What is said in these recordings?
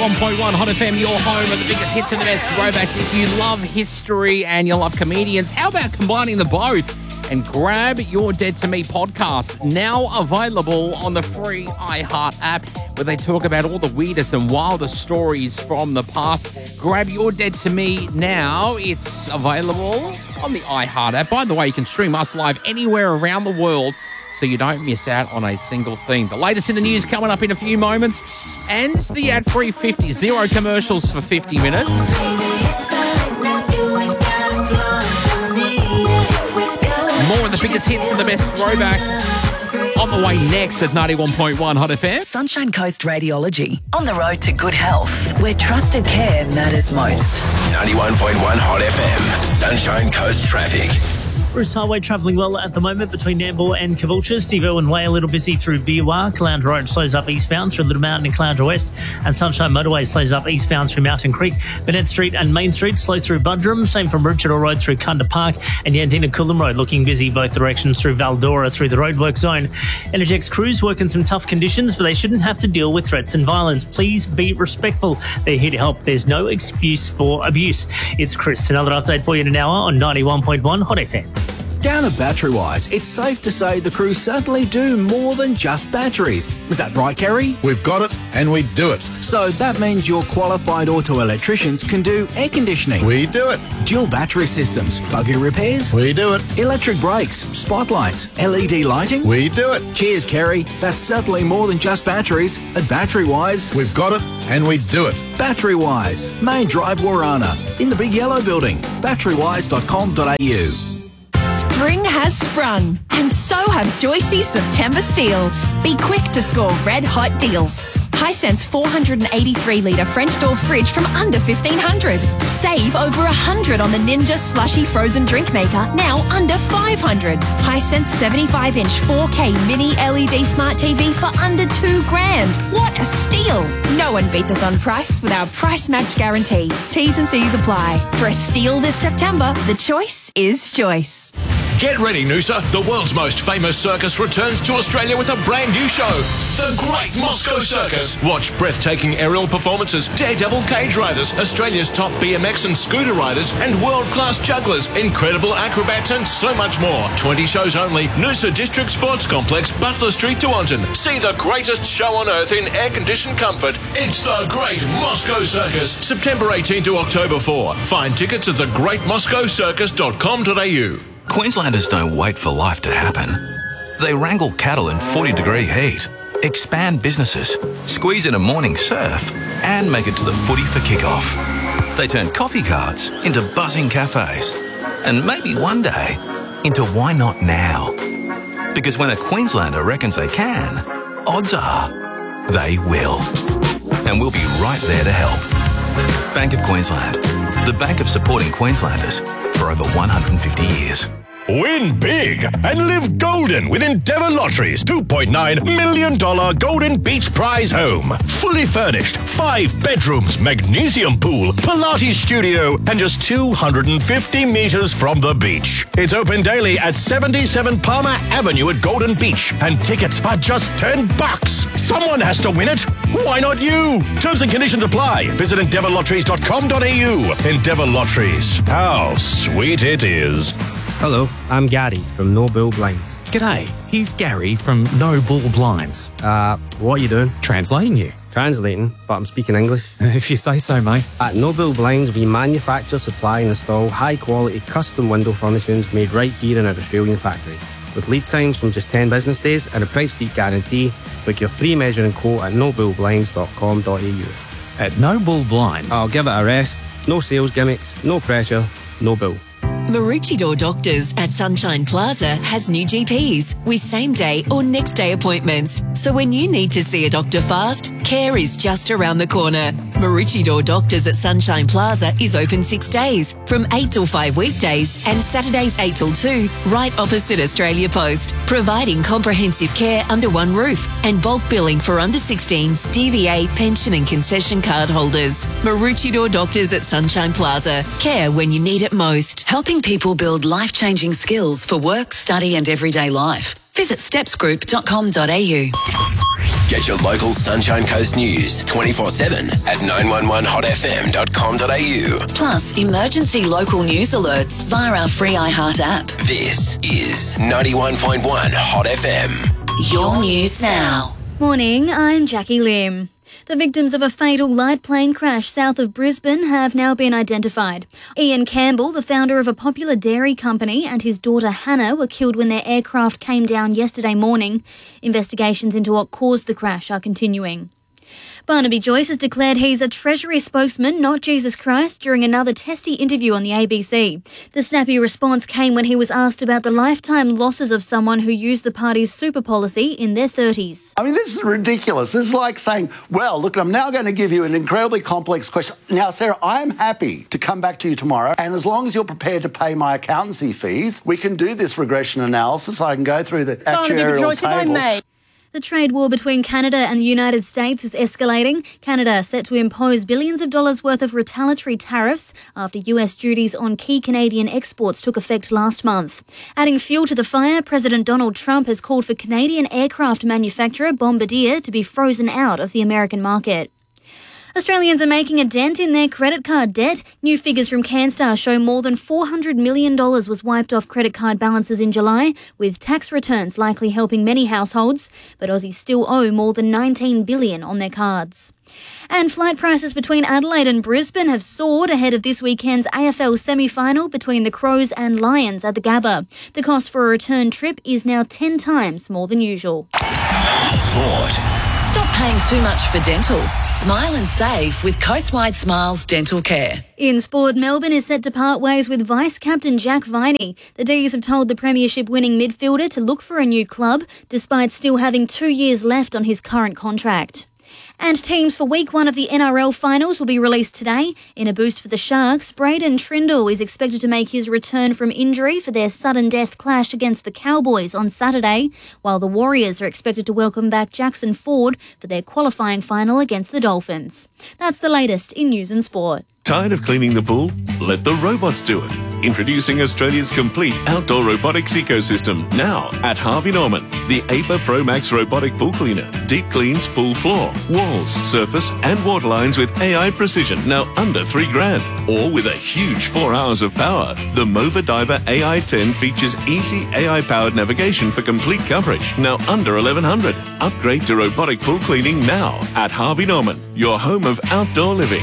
91.1 Hot FM, your home of the biggest hits and the best throwbacks. If you love history and you love comedians, how about combining the both and grab your Dead to Me podcast, now available on the free iHeart app, where they talk about all the weirdest and wildest stories from the past. Grab your Dead to Me now. It's available on the iHeart app. By the way, you can stream us live anywhere around the world, so you don't miss out on a single thing. The latest in the news coming up in a few moments, and the ad-free 50, zero commercials for 50 minutes. More of the biggest hits and the best throwbacks on the way next at 91.1 Hot FM. Sunshine Coast Radiology. On the road to good health, where trusted care matters most. 91.1 Hot FM. Sunshine Coast traffic. Bruce Highway travelling well at the moment between Nambour and Caboolture. Steve Irwin Way a little busy through Biwa. Caloundra Road slows up eastbound through Little Mountain and Caloundra West. And Sunshine Motorway slows up eastbound through Mountain Creek. Burnett Street and Main Street slow through Buderim. Same from Maroochydore Road through Kunda Park. And Yandina Coolum Road looking busy both directions through Valdora through the roadwork zone. Energex crews work in some tough conditions, but they shouldn't have to deal with threats and violence. Please be respectful. They're here to help. There's no excuse for abuse. It's Chris. Another update for you in an hour on 91.1 Hot FM. Down at Batterywise, it's safe to say the crew certainly do more than just batteries. Is that right, Kerry? We've got it, and we do it. So that means your qualified auto electricians can do air conditioning. We do it. Dual battery systems, buggy repairs. We do it. Electric brakes, spotlights, LED lighting. We do it. Cheers, Kerry. That's certainly more than just batteries. At Batterywise, We've got it, and we do it. Batterywise, Main Drive, Warana, in the Big Yellow Building. Batterywise.com.au. Spring has sprung, and so have Joycey September Steals. Be quick to score red-hot deals. Hisense 483-litre French door fridge from under $1,500. Save over $100 on the Ninja Slushy frozen drink maker, now under $500. Hisense 75-inch 4K mini LED smart TV for under $2,000. What a steal! No one beats us on price with our price match guarantee. T's and C's apply. For a steal this September, the choice is Joyce. Get ready, Noosa. The world's most famous circus returns to Australia with a brand new show, The Great Moscow Circus. Watch breathtaking aerial performances, daredevil cage riders, Australia's top BMX and scooter riders, and world-class jugglers, incredible acrobats, and so much more. 20 shows only. Noosa District Sports Complex, Butler Street, Tewantin. See the greatest show on earth in air-conditioned comfort. It's The Great Moscow Circus, September 18 to October 4. Find tickets at thegreatmoscowcircus.com.au. Queenslanders don't wait for life to happen. They wrangle cattle in 40-degree heat, expand businesses, squeeze in a morning surf, and make it to the footy for kickoff. They turn coffee carts into buzzing cafes, and maybe one day into why not now? Because when a Queenslander reckons they can, odds are they will. And we'll be right there to help. Bank of Queensland, the bank of supporting Queenslanders for over 150 years. Win big and live golden with Endeavour Lottery's $2.9 million Golden Beach Prize home. Fully furnished, 5 bedrooms, magnesium pool, Pilates studio, and just 250 metres from the beach. It's open daily at 77 Palmer Avenue at Golden Beach, and tickets are just $10. Someone has to win it. Why not you? Terms and conditions apply. Visit endeavourlotteries.com.au. Endeavour Lotteries. How sweet it is. Hello, I'm Gary from No Bull Blinds. G'day, here's Gary from No Bull Blinds. What are you doing? Translating you. Translating, but I'm speaking English. If you say so, mate. At No Bull Blinds, we manufacture, supply and install high-quality custom window furnishings made right here in our Australian factory. With lead times from just 10 business days and a price beat guarantee, book your free measuring quote at nobullblinds.com.au. At No Bull Blinds. I'll give it a rest. No sales gimmicks, no pressure, no bull. Maroochydore Doctors at Sunshine Plaza has new GPs with same-day or next-day appointments. So when you need to see a doctor fast, care is just around the corner. Maroochydore Doctors at Sunshine Plaza is open 6 days, from 8 till 5 weekdays and Saturdays 8 till 2, right opposite Australia Post, providing comprehensive care under one roof and bulk billing for under-16s, DVA, pension and concession card holders. Maroochydore Doctors at Sunshine Plaza. Care when you need it most. Helping people build life-changing skills for work, study and everyday life. Visit stepsgroup.com.au. Get your local Sunshine Coast news 24/7 at 911hotfm.com.au. Plus, emergency local news alerts via our free iHeart app. This is 91.1 Hot FM. Your news now. Morning, I'm Jackie Lim. The victims of a fatal light plane crash south of Brisbane have now been identified. Ian Campbell, the founder of a popular dairy company, and his daughter Hannah were killed when their aircraft came down yesterday morning. Investigations into what caused the crash are continuing. Barnaby Joyce has declared he's a Treasury spokesman, not Jesus Christ, during another testy interview on the ABC. The snappy response came when he was asked about the lifetime losses of someone who used the party's super policy in their 30s. I mean, this is ridiculous. This is like saying, well, look, I'm now going to give you an incredibly complex question. Now, Sarah, I'm happy to come back to you tomorrow, and as long as you're prepared to pay my accountancy fees, we can do this regression analysis. I can go through the actuarial Joyce, tables. if I may. The trade war between Canada and the United States is escalating. Canada set to impose billions of dollars worth of retaliatory tariffs after US duties on key Canadian exports took effect last month. Adding fuel to the fire, President Donald Trump has called for Canadian aircraft manufacturer Bombardier to be frozen out of the American market. Australians are making a dent in their credit card debt. New figures from Canstar show more than $400 million was wiped off credit card balances in July, with tax returns likely helping many households. But Aussies still owe more than $19 billion on their cards. And flight prices between Adelaide and Brisbane have soared ahead of this weekend's AFL semi-final between the Crows and Lions at the Gabba. The cost for a return trip is now 10 times more than usual. Sport. Stop paying too much for dental. Smile and save with Coastwide Smiles Dental Care. In sport, Melbourne is set to part ways with vice-captain Jack Viney. The D's have told the premiership-winning midfielder to look for a new club, despite still having 2 years left on his current contract. And teams for week 1 of the NRL finals will be released today. In a boost for the Sharks, Braden Trindle is expected to make his return from injury for their sudden death clash against the Cowboys on Saturday, while the Warriors are expected to welcome back Jackson Ford for their qualifying final against the Dolphins. That's the latest in news and sport. Tired of cleaning the pool? Let the robots do it. Introducing Australia's complete outdoor robotics ecosystem now at Harvey Norman. The APA Pro Max robotic pool cleaner. Deep cleans pool floor, walls, surface and water lines with AI precision, now under $3,000. Or with a huge 4 hours of power. The Mova Diver AI10 features easy AI-powered navigation for complete coverage, now under $1,100. Upgrade to robotic pool cleaning now at Harvey Norman, your home of outdoor living.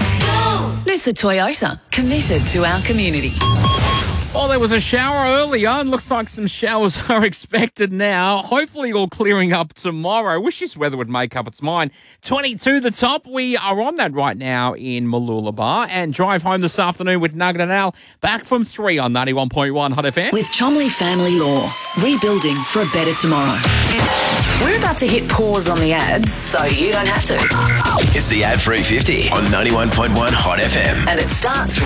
Noosa Toyota, committed to our community. Well, there was a shower earlier and looks like some showers are expected now. Hopefully all clearing up tomorrow. Wish this weather would make up its mind. 22 the top. We are on that right now in Mooloolaba and drive home this afternoon with Nugget and Al back from 3 on 91.1 Hot FM. With Chomley Family Law, rebuilding for a better tomorrow. We're about to hit pause on the ads, so you don't have to. It's the ad-free 50 on 91.1 Hot FM. And it starts